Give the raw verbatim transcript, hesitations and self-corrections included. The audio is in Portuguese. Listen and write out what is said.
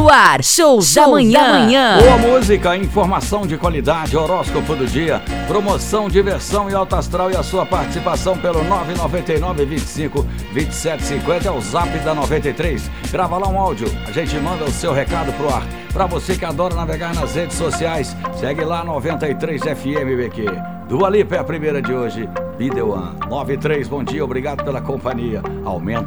no ar, show da manhã. da manhã. Boa música, informação de qualidade, horóscopo do dia, promoção, diversão e alto astral e a sua participação pelo nove nove nove, vinte e cinco, vinte e sete cinquenta é o zap da noventa e três. Grava lá um áudio, a gente manda o seu recado pro ar. Pra você que adora navegar nas redes sociais, segue lá noventa e três F M B Q. Dua Lipa é a primeira de hoje, Be The One. noventa e três, bom dia, obrigado pela companhia. Aumenta